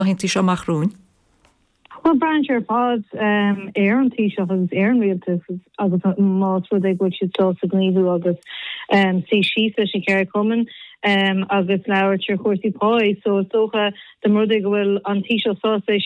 Hintí seo machrún. Well, branch your pods, Aaron T-shirt is Aaron realtors agus más for they which is so significant agus see she says she carry coming agus now at your horsey pie so the mother will on T-shirt sausage